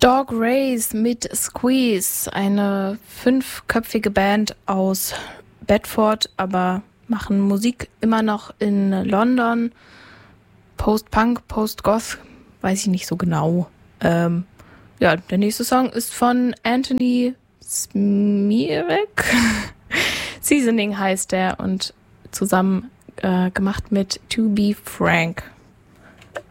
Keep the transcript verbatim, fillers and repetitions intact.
Dog Race mit Squeeze, eine fünfköpfige Band aus Bedford, aber machen Musik immer noch in London. Post-Punk, Post-Goth, weiß ich nicht so genau. Ähm, ja, der nächste Song ist von Anthony Smirek. Seasoning heißt der und zusammen äh, gemacht mit To Be Frank.